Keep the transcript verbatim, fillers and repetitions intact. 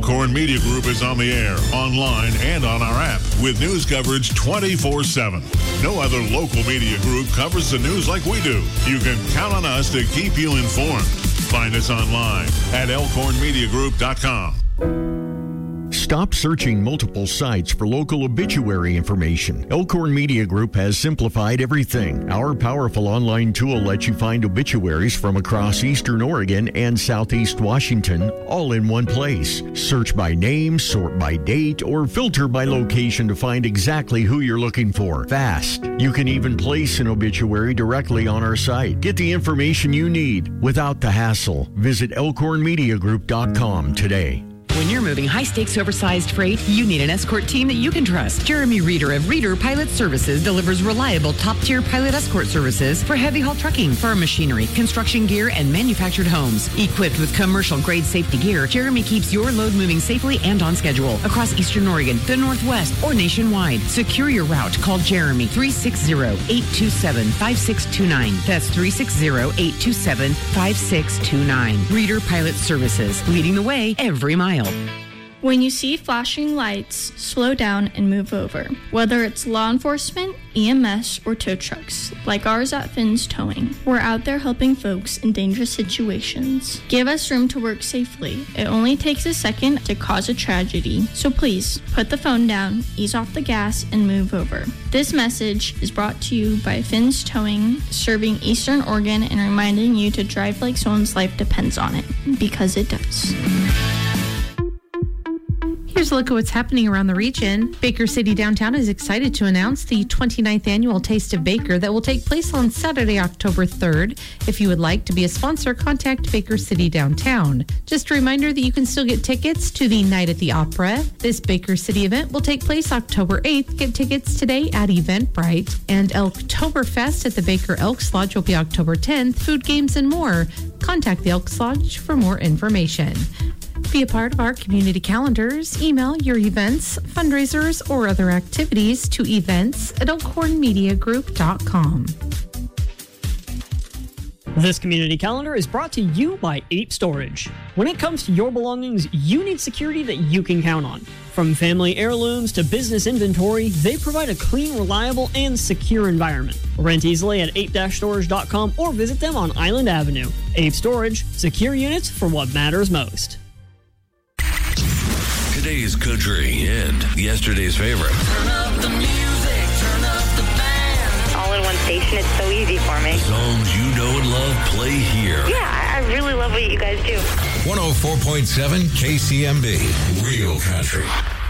Elkhorn Media Group is on the air, online, and on our app with news coverage twenty-four seven. No other local media group covers the news like we do. You can count on us to keep you informed. Find us online at elkhorn media group dot com. Stop searching multiple sites for local obituary information. Elkhorn Media Group has simplified everything. Our powerful online tool lets you find obituaries from across eastern Oregon and southeast Washington all in one place. Search by name, sort by date, or filter by location to find exactly who you're looking for. Fast. You can even place an obituary directly on our site. Get the information you need without the hassle. Visit elkhorn media group dot com today. When you're moving high-stakes, oversized freight, you need an escort team that you can trust. Jeremy Reeder of Reeder Pilot Services delivers reliable, top-tier pilot escort services for heavy-haul trucking, farm machinery, construction gear, and manufactured homes. Equipped with commercial-grade safety gear, Jeremy keeps your load moving safely and on schedule across eastern Oregon, the Northwest, or nationwide. Secure your route. Call Jeremy, three six zero, eight two seven, five six two nine. That's three six zero, eight two seven, five six two nine. Reeder Pilot Services, leading the way every mile. When you see flashing lights, slow down and move over. Whether it's law enforcement, E M S, or tow trucks, like ours at Finn's Towing, we're out there helping folks in dangerous situations. Give us room to work safely. It only takes a second to cause a tragedy. So please, put the phone down, ease off the gas, and move over. This message is brought to you by Finn's Towing, serving Eastern Oregon and reminding you to drive like someone's life depends on it, because it does. Here's a look at what's happening around the region. Baker City Downtown is excited to announce the twenty-ninth Annual Taste of Baker that will take place on Saturday, October third. If you would like to be a sponsor, contact Baker City Downtown. Just a reminder that you can still get tickets to the Night at the Opera. This Baker City event will take place October eighth. Get tickets today at Eventbrite. And Elktoberfest at the Baker Elks Lodge will be October tenth. Food, games, and more. Contact the Elks Lodge for more information. Be a part of our community calendars. Email your events, fundraisers, or other activities to events at elkhorn media group dot com. This community calendar is brought to you by Ape Storage. When it comes to your belongings, you need security that you can count on. From family heirlooms to business inventory, they provide a clean, reliable, and secure environment. Rent easily at ape dash storage dot com or visit them on Island Avenue. Ape Storage, secure units for what matters most. Today's country and yesterday's favorite. Turn up the music, turn up the band. All in one station, it's so easy for me. The songs you know and love play here. Yeah, I really love what you guys do. one oh four point seven K C M B, Real Country.